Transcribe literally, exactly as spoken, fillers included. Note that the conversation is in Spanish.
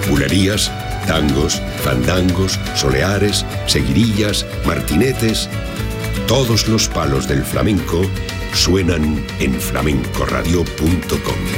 bulerías, tangos, fandangos, soleares, seguirillas, martinetes. Todos los palos del flamenco suenan en flamenco radio punto com.